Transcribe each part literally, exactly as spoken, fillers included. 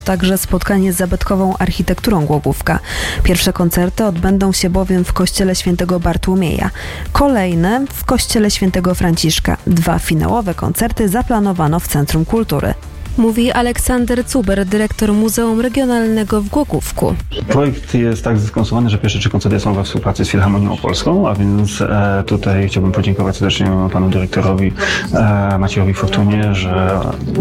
Także spotkanie z zabytkową architekturą Głogówka. Pierwsze koncerty odbędą się bowiem w kościele świętego Bartłomieja, kolejne w kościele świętego Franciszka. Dwa finałowe koncerty zaplanowano w Centrum Kultury. Mówi Aleksander Cuber, dyrektor Muzeum Regionalnego w Głogówku. Projekt jest tak skonstruowany, że pierwsze trzy koncerty są we współpracy z Filharmonią Opolską, a więc e, tutaj chciałbym podziękować serdecznie panu dyrektorowi e, Maciejowi Fortunie, że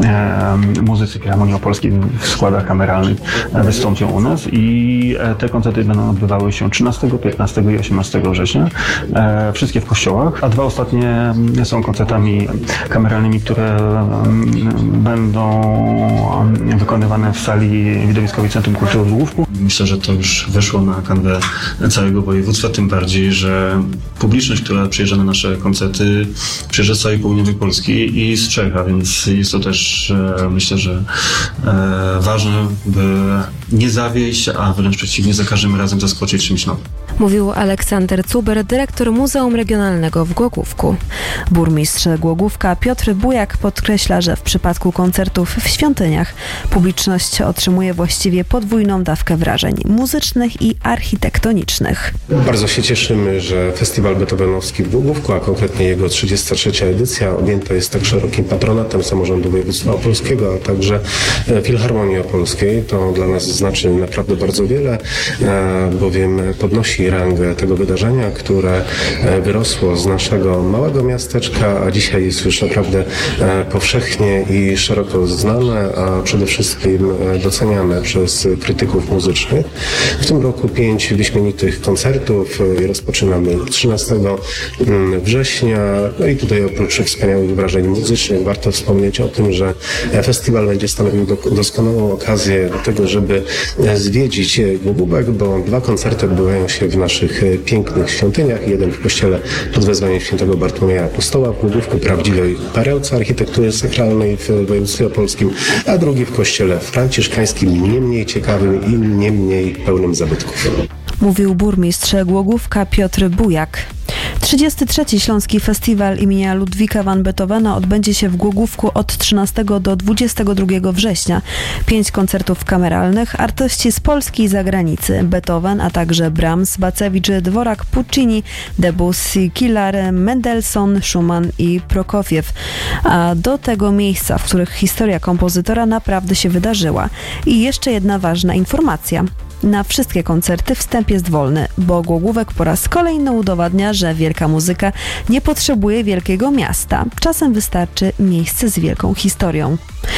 e, muzycy Filharmonii Opolskiej w składach kameralnych e, wystąpią u nas i e, te koncerty będą odbywały się trzynastego, piętnastego i osiemnastego września. E, wszystkie w kościołach, a dwa ostatnie są koncertami kameralnymi, które m, będą wykonywane w sali widowiskowej Centrum Kultury w Głogówku. Myślę, że to już weszło na kanwę całego województwa, tym bardziej, że publiczność, która przyjeżdża na nasze koncerty, przyjeżdża z całej południowej Polski i z Czech, a więc jest to też, myślę, że ważne, by nie zawieść, a wręcz przeciwnie, za każdym razem zaskoczyć czymś nowym. Mówił Aleksander Cuber, dyrektor Muzeum Regionalnego w Głogówku. Burmistrz Głogówka Piotr Bujak podkreśla, że w przypadku koncertów w świątyniach publiczność otrzymuje właściwie podwójną dawkę wrażeń muzycznych i architektonicznych. Bardzo się cieszymy, że Festiwal Beethovenowski w Głogówku, a konkretnie jego trzydziesta trzecia edycja, objęta jest tak szerokim patronatem Samorządu Województwa Opolskiego, a także Filharmonii Opolskiej. To dla nas znaczy naprawdę bardzo wiele, bowiem podnosi rangę tego wydarzenia, które wyrosło z naszego małego miasteczka, a dzisiaj jest już naprawdę powszechnie i szeroko znane, a przede wszystkim doceniane przez krytyków muzycznych. W tym roku pięć wyśmienitych koncertów. Rozpoczynamy trzynastego września. No i tutaj oprócz wspaniałych wrażeń muzycznych warto wspomnieć o tym, że festiwal będzie stanowił doskonałą okazję do tego, żeby zwiedzić Głogówek, bo dwa koncerty odbywają się w naszych pięknych świątyniach. Jeden w kościele pod wezwaniem świętego Bartłomieja Apostoła w Głogówku, prawdziwej perełce architektury sakralnej w województwie opolskim, a drugi w kościele franciszkańskim, nie mniej ciekawym i nie mniej pełnym zabytków. Mówił burmistrz Głogówka Piotr Bujak. trzydziesty trzeci Śląski Festiwal imienia Ludwika van Beethovena odbędzie się w Głogówku od trzynastego do dwudziestego drugiego września. Pięć koncertów kameralnych, artyści z Polski i zagranicy, Beethoven, a także Brahms, Bacewicz, Dworak, Puccini, Debussy, Kilar, Mendelssohn, Schumann i Prokofiew. A do tego miejsca, w których historia kompozytora naprawdę się wydarzyła. I jeszcze jedna ważna informacja. Na wszystkie koncerty wstęp jest wolny, bo Głogówek po raz kolejny udowadnia, że wielka muzyka nie potrzebuje wielkiego miasta. Czasem wystarczy miejsce z wielką historią.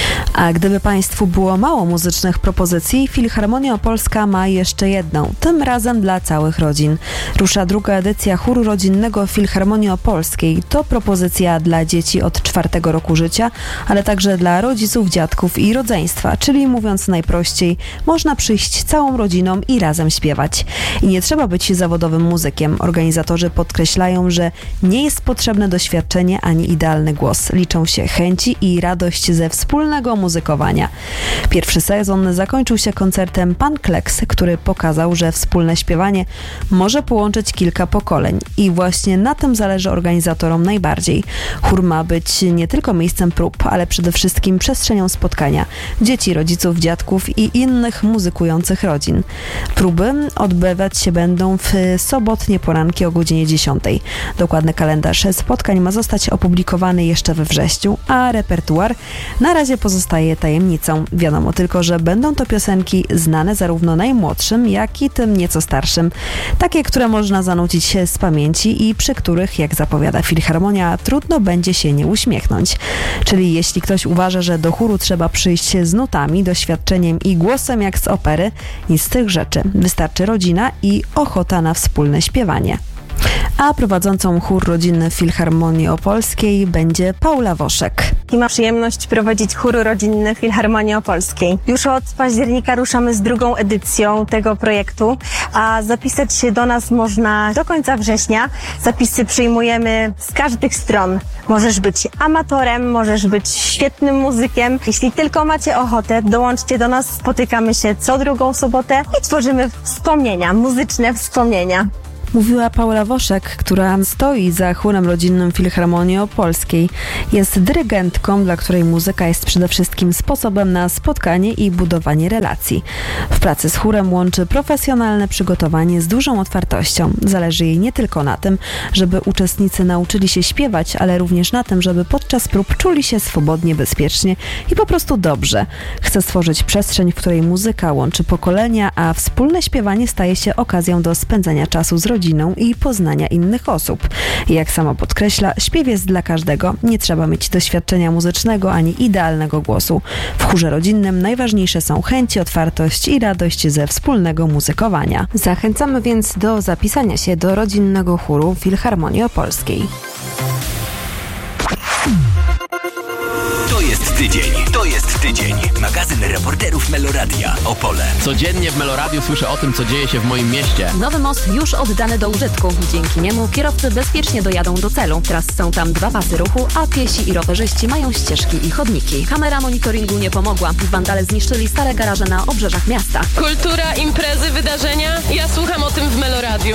A gdyby Państwu było mało muzycznych propozycji, Filharmonia Opolska ma jeszcze jedną, tym razem dla całych rodzin. Rusza druga edycja chóru rodzinnego Filharmonii Opolskiej. To propozycja dla dzieci od czwartego roku życia, ale także dla rodziców, dziadków i rodzeństwa, czyli mówiąc najprościej, można przyjść całą rodziną i razem śpiewać. I nie trzeba być zawodowym muzykiem. Organizatorzy podkreślają, że nie jest potrzebne doświadczenie ani idealny głos. Liczą się chęci i radość ze wspólnego muzykowania. Pierwszy sezon zakończył się koncertem Pan Kleks, który pokazał, że wspólne śpiewanie może połączyć kilka pokoleń i właśnie na tym zależy organizatorom najbardziej. Chór ma być nie tylko miejscem prób, ale przede wszystkim przestrzenią spotkania dzieci, rodziców, dziadków i innych muzykujących rodzin. Próby odbywać się będą w sobotnie poranki o godzinie dziesiątej. Dokładny kalendarz spotkań ma zostać opublikowany jeszcze we wrześniu, a repertuar na razie pozostaje tajemnicą. Wiadomo tylko, że będą to piosenki znane zarówno najmłodszym, jak i tym nieco starszym. Takie, które można zanucić się z pamięci i przy których, jak zapowiada Filharmonia, trudno będzie się nie uśmiechnąć. Czyli jeśli ktoś uważa, że do chóru trzeba przyjść z nutami, doświadczeniem i głosem jak z opery, nic z tych rzeczy. Wystarczy rodzina i ochota na wspólne śpiewanie. A prowadzącą chór rodzinny w Filharmonii Opolskiej będzie Paula Woszek. I mam przyjemność prowadzić chór rodzinny Filharmonii Opolskiej. Już od października ruszamy z drugą edycją tego projektu, a zapisać się do nas można do końca września. Zapisy przyjmujemy z każdych stron. Możesz być amatorem, możesz być świetnym muzykiem. Jeśli tylko macie ochotę, dołączcie do nas, spotykamy się co drugą sobotę i tworzymy wspomnienia, muzyczne wspomnienia. Mówiła Paula Woszek, która stoi za chórem rodzinnym Filharmonii Opolskiej. Jest dyrygentką, dla której muzyka jest przede wszystkim sposobem na spotkanie i budowanie relacji. W pracy z chórem łączy profesjonalne przygotowanie z dużą otwartością. Zależy jej nie tylko na tym, żeby uczestnicy nauczyli się śpiewać, ale również na tym, żeby podczas prób czuli się swobodnie, bezpiecznie i po prostu dobrze. Chce stworzyć przestrzeń, w której muzyka łączy pokolenia, a wspólne śpiewanie staje się okazją do spędzania czasu z rodziną i poznania innych osób. Jak sama podkreśla, śpiew jest dla każdego. Nie trzeba mieć doświadczenia muzycznego ani idealnego głosu. W chórze rodzinnym najważniejsze są chęci, otwartość i radość ze wspólnego muzykowania. Zachęcamy więc do zapisania się do rodzinnego chóru Filharmonii Opolskiej. To jest tydzień, to jest tydzień. Magazyn reporterów Meloradia Opole. Codziennie w Meloradiu słyszę o tym, co dzieje się w moim mieście. Nowy most już oddany do użytku. Dzięki niemu kierowcy bezpiecznie dojadą do celu. Teraz są tam dwa pasy ruchu, a piesi i rowerzyści mają ścieżki i chodniki. Kamera monitoringu nie pomogła. Wandale zniszczyli stare garaże na obrzeżach miasta. Kultura, imprezy, wydarzenia. Ja słucham o tym w Meloradiu.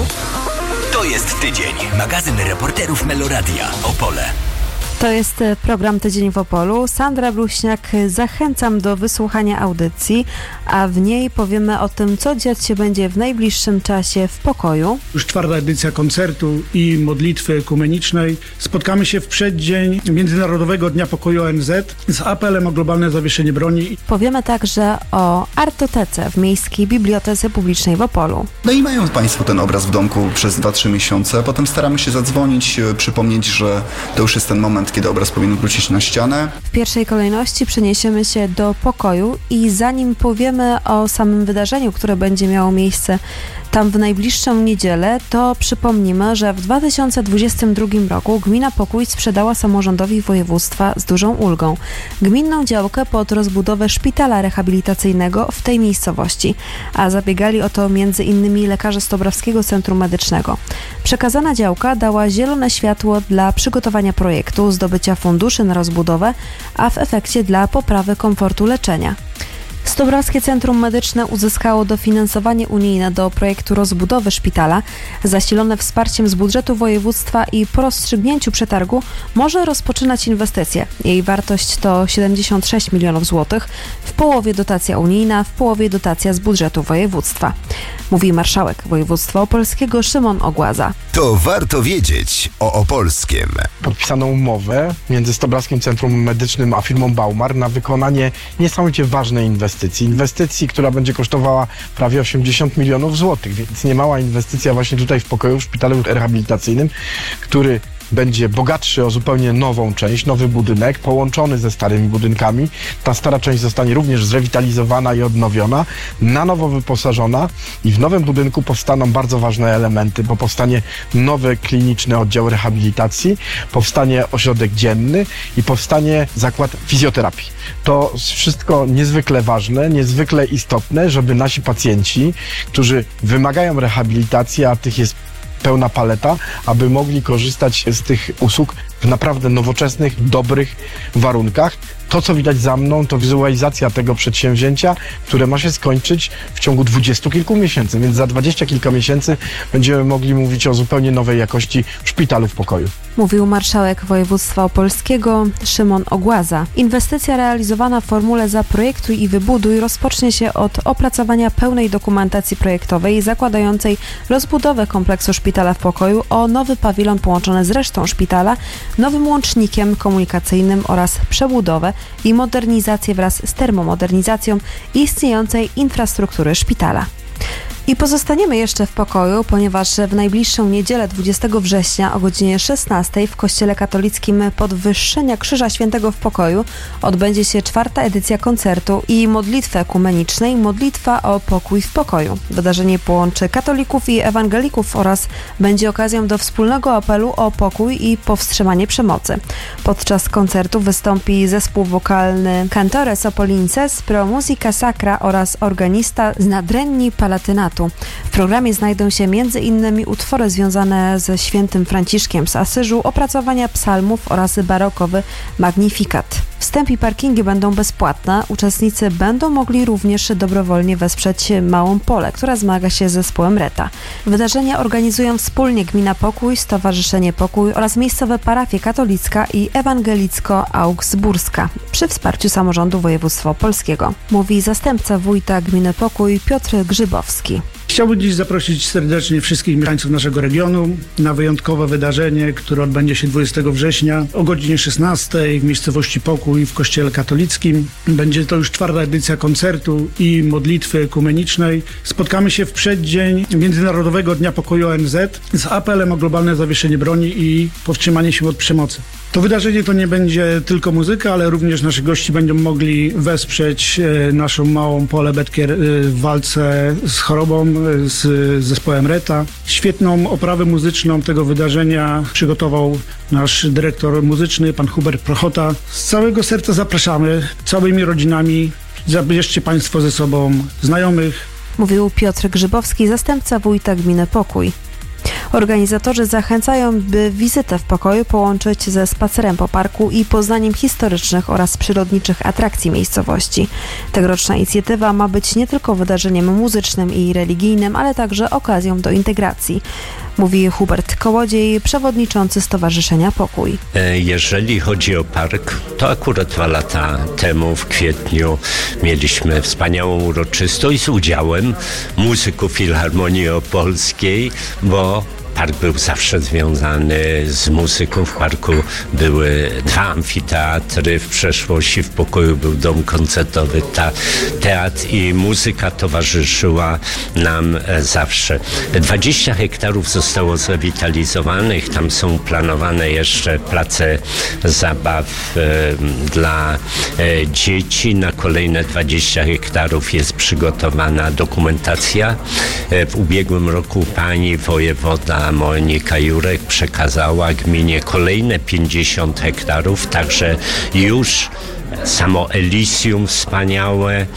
To jest tydzień. Magazyn reporterów Meloradia Opole. To jest program Tydzień w Opolu. Sandra Bluśniak, zachęcam do wysłuchania audycji, a w niej powiemy o tym, co dziać się będzie w najbliższym czasie w pokoju. Już czwarta edycja koncertu i modlitwy ekumenicznej. Spotkamy się w przeddzień Międzynarodowego Dnia Pokoju O N Z z apelem o globalne zawieszenie broni. Powiemy także o Artotece w Miejskiej Bibliotece Publicznej w Opolu. No i mają Państwo ten obraz w domku przez dwa trzy miesiące, a potem staramy się zadzwonić, przypomnieć, że to już jest ten moment, kiedy obraz powinien wrócić na ścianę. W pierwszej kolejności przeniesiemy się do pokoju i zanim powiemy o samym wydarzeniu, które będzie miało miejsce tam w najbliższą niedzielę, to przypomnimy, że w dwa tysiące dwudziestym drugim roku Gmina Pokój sprzedała samorządowi województwa z dużą ulgą gminną działkę pod rozbudowę szpitala rehabilitacyjnego w tej miejscowości, a zabiegali o to między innymi lekarze Stobrawskiego Centrum Medycznego. Przekazana działka dała zielone światło dla przygotowania projektu, zdobycia funduszy na rozbudowę, a w efekcie dla poprawy komfortu leczenia. Stobrawskie Centrum Medyczne uzyskało dofinansowanie unijne do projektu rozbudowy szpitala, zasilone wsparciem z budżetu województwa i po rozstrzygnięciu przetargu może rozpoczynać inwestycje. Jej wartość to siedemdziesiąt sześć milionów złotych, w połowie dotacja unijna, w połowie dotacja z budżetu województwa. Mówi marszałek województwa opolskiego Szymon Ogłaza. To warto wiedzieć o Opolskiem. Podpisano umowę między Stobrawskim Centrum Medycznym a firmą Baumar na wykonanie niesamowicie ważnej inwestycji. Inwestycji, która będzie kosztowała prawie osiemdziesiąt milionów złotych, więc niemała inwestycja właśnie tutaj w pokoju, w szpitalu rehabilitacyjnym, który będzie bogatszy o zupełnie nową część, nowy budynek, połączony ze starymi budynkami. Ta stara część zostanie również zrewitalizowana i odnowiona, na nowo wyposażona i w nowym budynku powstaną bardzo ważne elementy, bo powstanie nowy kliniczny oddział rehabilitacji, powstanie ośrodek dzienny i powstanie zakład fizjoterapii. To wszystko niezwykle ważne, niezwykle istotne, żeby nasi pacjenci, którzy wymagają rehabilitacji, a tych jest pełna paleta, aby mogli korzystać z tych usług w naprawdę nowoczesnych, dobrych warunkach. To, co widać za mną, to wizualizacja tego przedsięwzięcia, które ma się skończyć w ciągu dwudziestu kilku miesięcy, więc za dwadzieścia kilka miesięcy będziemy mogli mówić o zupełnie nowej jakości szpitalu w pokoju. Mówił marszałek województwa opolskiego Szymon Ogłaza. Inwestycja realizowana w formule Zaprojektuj i wybuduj rozpocznie się od opracowania pełnej dokumentacji projektowej zakładającej rozbudowę kompleksu szpitala w pokoju o nowy pawilon połączony z resztą szpitala, nowym łącznikiem komunikacyjnym oraz przebudowę i modernizację wraz z termomodernizacją istniejącej infrastruktury szpitala. I pozostaniemy jeszcze w pokoju, ponieważ w najbliższą niedzielę dwudziestego września o godzinie szesnastej w Kościele Katolickim Podwyższenia Krzyża Świętego w Pokoju odbędzie się czwarta edycja koncertu i modlitwy ekumenicznej Modlitwa o pokój w pokoju. Wydarzenie połączy katolików i ewangelików oraz będzie okazją do wspólnego apelu o pokój i powstrzymanie przemocy. Podczas koncertu wystąpi zespół wokalny Cantores Opolinces Pro Musica Sacra oraz organista z Nadrenni Palatynatu. W programie znajdą się między innymi utwory związane ze świętym Franciszkiem z Asyżu, opracowania psalmów oraz barokowy Magnifikat. Wstęp i parkingi będą bezpłatne. Uczestnicy będą mogli również dobrowolnie wesprzeć Małą Polę, która zmaga się z zespołem Reta. Wydarzenia organizują wspólnie Gmina Pokój, Stowarzyszenie Pokój oraz miejscowe parafie katolicka i ewangelicko-augsburska przy wsparciu samorządu województwa opolskiego, mówi zastępca wójta Gminy Pokój Piotr Grzybowski. Chciałbym dziś zaprosić serdecznie wszystkich mieszkańców naszego regionu na wyjątkowe wydarzenie, które odbędzie się dwudziestego września o godzinie szesnastej w miejscowości Pokój w Kościele Katolickim. Będzie to już czwarta edycja koncertu i modlitwy ekumenicznej. Spotkamy się w przeddzień Międzynarodowego Dnia Pokoju O N Z z apelem o globalne zawieszenie broni i powstrzymanie się od przemocy. To wydarzenie to nie będzie tylko muzyka, ale również nasi gości będą mogli wesprzeć naszą Małą Polę Betkier w walce z chorobą, z zespołem Reta. Świetną oprawę muzyczną tego wydarzenia przygotował nasz dyrektor muzyczny, pan Hubert Prochota. Z całego serca zapraszamy, całymi rodzinami. Zabierzcie Państwo ze sobą znajomych. Mówił Piotr Grzybowski, zastępca wójta Gminy Pokój. Organizatorzy zachęcają, by wizytę w pokoju połączyć ze spacerem po parku i poznaniem historycznych oraz przyrodniczych atrakcji miejscowości. Tegoroczna inicjatywa ma być nie tylko wydarzeniem muzycznym i religijnym, ale także okazją do integracji, mówi Hubert Kołodziej, przewodniczący Stowarzyszenia Pokój. Jeżeli chodzi o park, to akurat dwa lata temu w kwietniu mieliśmy wspaniałą uroczystość z udziałem muzyków Filharmonii Opolskiej, bo park był zawsze związany z muzyką. W parku były dwa amfiteatry, w przeszłości w Pokoju był dom koncertowy, ta, teatr i muzyka towarzyszyła nam zawsze. dwadzieścia hektarów zostało zrewitalizowanych, tam są planowane jeszcze place zabaw e, dla e, dzieci. Na kolejne dwadzieścia hektarów jest przygotowana dokumentacja. E, w ubiegłym roku pani wojewoda Monika Jurek przekazała gminie kolejne pięćdziesiąt hektarów, także już samo Elysium wspaniałe, e,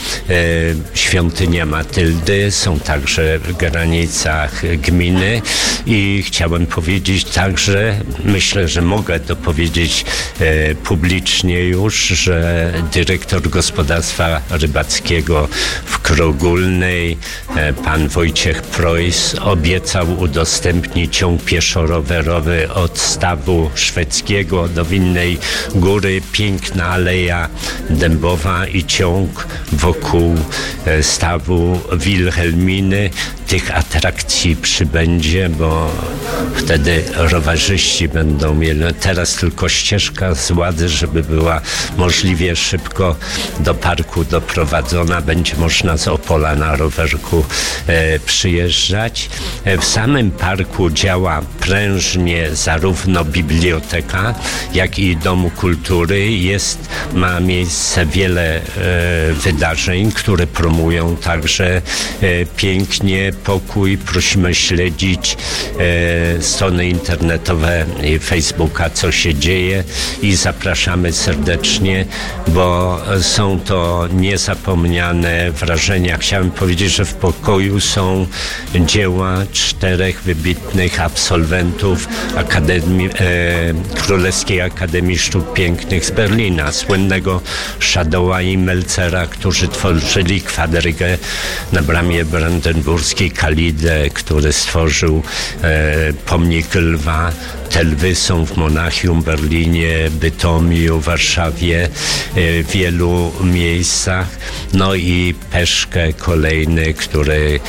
świątynia Matyldy są także w granicach gminy i chciałem powiedzieć także, myślę, że mogę to powiedzieć e, publicznie już, że dyrektor gospodarstwa rybackiego w Krogólnej, e, pan Wojciech Preuss, obiecał udostępnić ciąg pieszo-rowerowy od stawu szwedzkiego do Winnej Góry, piękna aleja dębowa i ciąg wokół stawu Wilhelminy. Tych atrakcji przybędzie, bo wtedy rowerzyści będą mieli teraz tylko ścieżka z Łady, żeby była możliwie szybko do parku doprowadzona. Będzie można z Opola na rowerku e, przyjeżdżać. E, w samym parku działa prężnie zarówno biblioteka, jak i Domu Kultury. Jest, ma miejsce wiele e, wydarzeń, które promują także e, pięknie Pokój. Prosimy śledzić e, strony internetowe i Facebooka, co się dzieje i zapraszamy serdecznie, bo są to niezapomniane wrażenia. Chciałem powiedzieć, że w Pokoju są dzieła czterech wybitnych absolwentów Akademii, e, Królewskiej Akademii Sztuk Pięknych z Berlina, słynnego Schadowa i Melcera, którzy tworzyli kwadrygę na bramie brandenburskiej, Kalidę, który stworzył e, pomnik lwa. Te lwy są w Monachium, Berlinie, Bytomiu, Warszawie, w wielu miejscach. No i Peszkę kolejny, który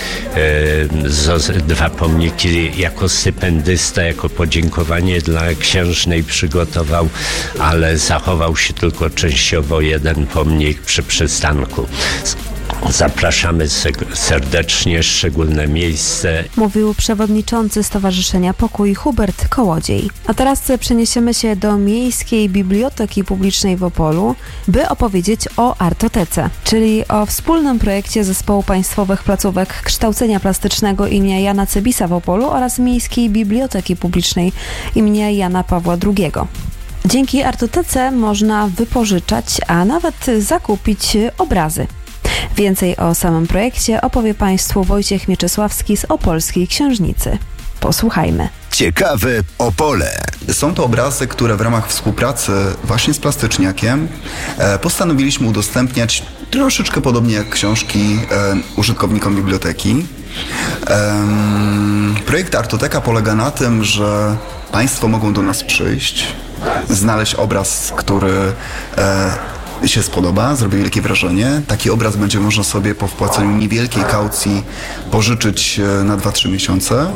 e, dwa pomniki jako stypendysta, jako podziękowanie dla księżnej przygotował, ale zachował się tylko częściowo jeden pomnik przy przystanku. Zapraszamy serdecznie, szczególne miejsce. Mówił przewodniczący Stowarzyszenia Pokój Hubert Kołodziej. A teraz przeniesiemy się do Miejskiej Biblioteki Publicznej w Opolu, by opowiedzieć o Artotece, czyli o wspólnym projekcie Zespołu Państwowych Placówek Kształcenia Plastycznego imienia Jana Cebisa w Opolu oraz Miejskiej Biblioteki Publicznej imienia Jana Pawła drugiego. Dzięki Artotece można wypożyczać, a nawet zakupić obrazy. Więcej o samym projekcie opowie Państwu Wojciech Mieczysławski z Opolskiej Książnicy. Posłuchajmy. Ciekawe Opole. Są to obrazy, które w ramach współpracy właśnie z Plastyczniakiem e, postanowiliśmy udostępniać troszeczkę podobnie jak książki e, użytkownikom biblioteki. E, projekt Artoteka polega na tym, że Państwo mogą do nas przyjść, znaleźć obraz, który e, się spodoba, zrobi wielkie wrażenie. Taki obraz będzie można sobie po wpłaceniu niewielkiej kaucji pożyczyć na dwa trzy miesiące.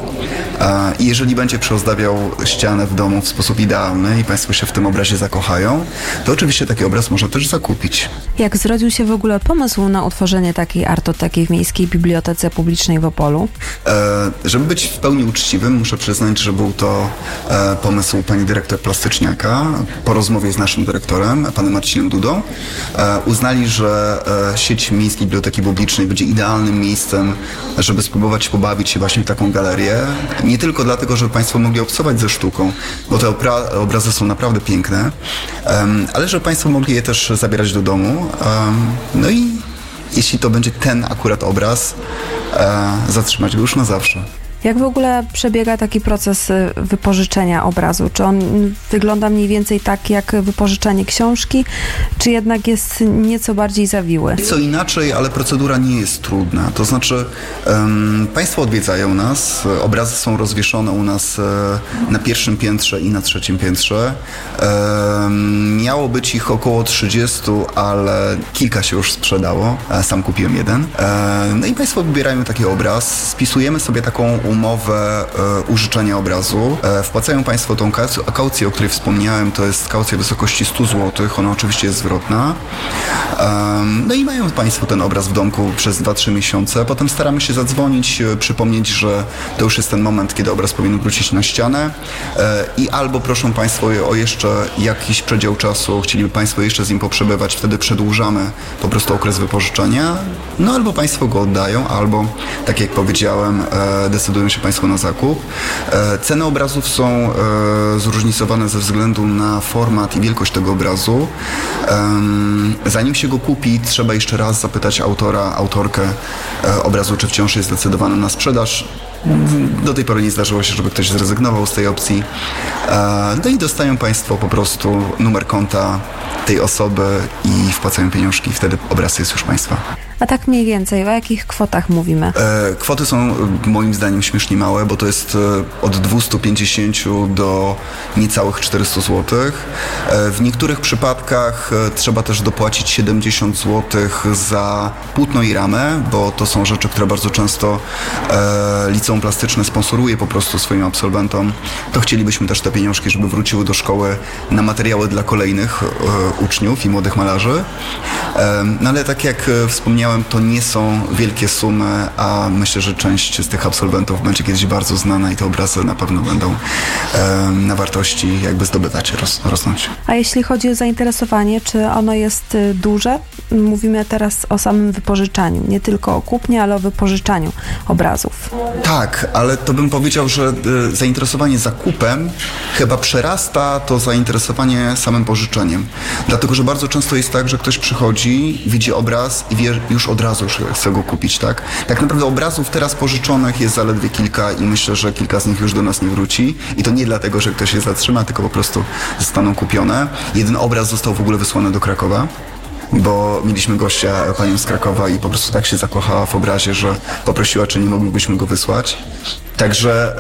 I jeżeli będzie przyozdabiał ścianę w domu w sposób idealny i Państwo się w tym obrazie zakochają, to oczywiście taki obraz można też zakupić. Jak zrodził się w ogóle pomysł na utworzenie takiej artoteki w Miejskiej Bibliotece Publicznej w Opolu? E, żeby być w pełni uczciwym, muszę przyznać, że był to e, pomysł pani dyrektor Plastyczniaka. Po rozmowie z naszym dyrektorem, panem Marcinem Dudą, e, uznali, że e, sieć Miejskiej Biblioteki Publicznej będzie idealnym miejscem, żeby spróbować pobawić się właśnie w taką galerię. Nie tylko dlatego, żeby Państwo mogli obcować ze sztuką, bo te obra- obrazy są naprawdę piękne, um, ale żeby Państwo mogli je też zabierać do domu. Um, no i jeśli to będzie ten akurat obraz, e, zatrzymać go już na zawsze. Jak w ogóle przebiega taki proces wypożyczenia obrazu? Czy on wygląda mniej więcej tak jak wypożyczenie książki, czy jednak jest nieco bardziej zawiły? Co inaczej, ale procedura nie jest trudna. To znaczy um, Państwo odwiedzają nas, obrazy są rozwieszone u nas e, na pierwszym piętrze i na trzecim piętrze. E, miało być ich około trzydzieści, ale kilka się już sprzedało. E, sam kupiłem jeden. E, no i Państwo wybierają taki obraz, spisujemy sobie taką umowę e, użyczenia obrazu. E, wpłacają Państwo tą kaucję, o której wspomniałem, to jest kaucja w wysokości sto złotych, ona oczywiście jest zwrotna. E, no i mają Państwo ten obraz w domku przez dwa trzy miesiące. Potem staramy się zadzwonić, e, przypomnieć, że to już jest ten moment, kiedy obraz powinien wrócić na ścianę e, i albo proszą Państwo o jeszcze jakiś przedział czasu, chcieliby Państwo jeszcze z nim poprzebywać, wtedy przedłużamy po prostu okres wypożyczenia, no albo Państwo go oddają, albo, tak jak powiedziałem, e, decydują się Państwo na zakup. E, ceny obrazów są e, zróżnicowane ze względu na format i wielkość tego obrazu. E, zanim się go kupi, trzeba jeszcze raz zapytać autora, autorkę e, obrazu, czy wciąż jest zdecydowany na sprzedaż. Do tej pory nie zdarzyło się, żeby ktoś zrezygnował z tej opcji. E, no i dostają Państwo po prostu numer konta tej osoby i wpłacają pieniążki. Wtedy obraz jest już Państwa. A tak mniej więcej, o jakich kwotach mówimy? E, kwoty są moim zdaniem śmiesznie małe, bo to jest od dwieście pięćdziesiąt do niecałych czterysta złotych. E, w niektórych przypadkach trzeba też dopłacić siedemdziesiąt złotych za płótno i ramę, bo to są rzeczy, które bardzo często e, liceum plastyczne sponsoruje po prostu swoim absolwentom. To chcielibyśmy też te pieniążki, żeby wróciły do szkoły na materiały dla kolejnych e, uczniów i młodych malarzy. E, no ale tak jak wspomniałem, to nie są wielkie sumy, a myślę, że część z tych absolwentów będzie kiedyś bardzo znana i te obrazy na pewno będą e, na wartości jakby zdobywać, ros, rosnąć. A jeśli chodzi o zainteresowanie, czy ono jest duże? Mówimy teraz o samym wypożyczaniu, nie tylko o kupnie, ale o wypożyczaniu obrazów. Tak, ale to bym powiedział, że e, zainteresowanie zakupem chyba przerasta to zainteresowanie samym pożyczeniem. Dlatego, że bardzo często jest tak, że ktoś przychodzi, widzi obraz i wie już od razu już chce go kupić, tak? Tak naprawdę obrazów teraz pożyczonych jest zaledwie kilka i myślę, że kilka z nich już do nas nie wróci. I to nie dlatego, że ktoś się zatrzyma, tylko po prostu zostaną kupione. Jeden obraz został w ogóle wysłany do Krakowa, bo mieliśmy gościa, panią z Krakowa i po prostu tak się zakochała w obrazie, że poprosiła, czy nie moglibyśmy go wysłać. Także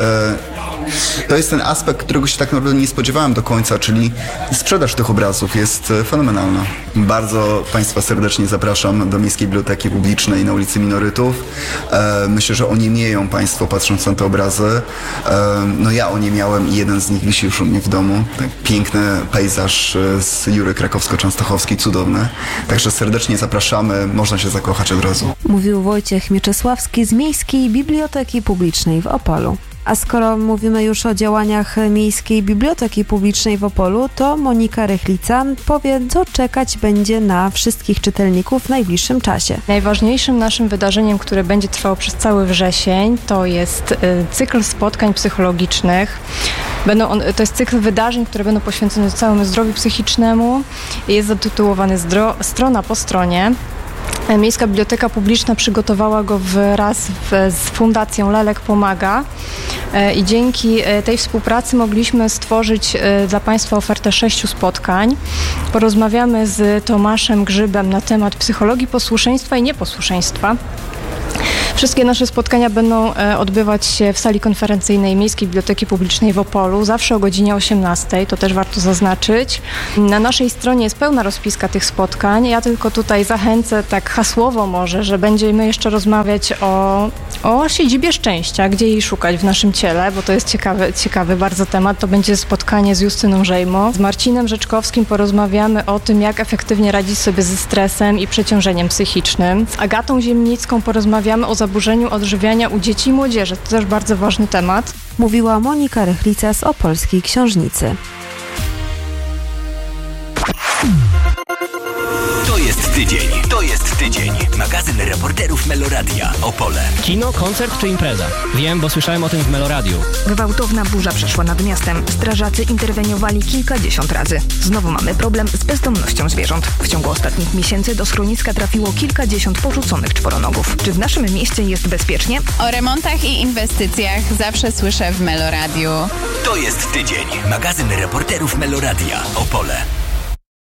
e, to jest ten aspekt, którego się tak naprawdę nie spodziewałem do końca, czyli sprzedaż tych obrazów jest fenomenalna. Bardzo Państwa serdecznie zapraszam do Miejskiej Biblioteki Publicznej na ulicy Minorytów. E, myślę, że oniemieją Państwo patrząc na te obrazy. E, no ja oniemiałem i jeden z nich wisi już u mnie w domu. Tak, piękny pejzaż z Jury Krakowsko-Częstochowskiej, cudowny. Także serdecznie zapraszamy, można się zakochać od razu. Mówił Wojciech Mieczysławski z Miejskiej Biblioteki Publicznej w Opolu. A skoro mówimy już o działaniach Miejskiej Biblioteki Publicznej w Opolu, to Monika Rychlica powie, co czekać będzie na wszystkich czytelników w najbliższym czasie. Najważniejszym naszym wydarzeniem, które będzie trwało przez cały wrzesień, to jest y, cykl spotkań psychologicznych. Będą on, to jest cykl wydarzeń, które będą poświęcone całemu zdrowiu psychicznemu. Jest zatytułowany zdro, Strona po stronie. Miejska Biblioteka Publiczna przygotowała go wraz w, z Fundacją Lelek Pomaga i dzięki tej współpracy mogliśmy stworzyć dla Państwa ofertę sześciu spotkań. Porozmawiamy z Tomaszem Grzybem na temat psychologii posłuszeństwa i nieposłuszeństwa. Wszystkie nasze spotkania będą odbywać się w sali konferencyjnej Miejskiej Biblioteki Publicznej w Opolu, zawsze o godzinie osiemnastej, to też warto zaznaczyć. Na naszej stronie jest pełna rozpiska tych spotkań. Ja tylko tutaj zachęcę tak hasłowo może, że będziemy jeszcze rozmawiać o, o siedzibie szczęścia, gdzie jej szukać w naszym ciele, bo to jest ciekawy, ciekawy bardzo temat. To będzie spotkanie z Justyną Żejmo. Z Marcinem Rzeczkowskim porozmawiamy o tym, jak efektywnie radzić sobie ze stresem i przeciążeniem psychicznym. Z Agatą Ziemnicką porozmawiamy o zaburzeniu odżywiania u dzieci i młodzieży. To też bardzo ważny temat. Mówiła Monika Rychlica z Opolskiej Książnicy. To jest tydzień. To jest tydzień. Magazyn reporterów Meloradia. Opole. Kino, koncert czy impreza? Wiem, bo słyszałem o tym w Meloradiu. Gwałtowna burza przeszła nad miastem. Strażacy interweniowali kilkadziesiąt razy. Znowu mamy problem z bezdomnością zwierząt. W ciągu ostatnich miesięcy do schroniska trafiło kilkadziesiąt porzuconych czworonogów. Czy w naszym mieście jest bezpiecznie? O remontach i inwestycjach zawsze słyszę w Meloradiu. To jest tydzień. Magazyn reporterów Meloradia. Opole.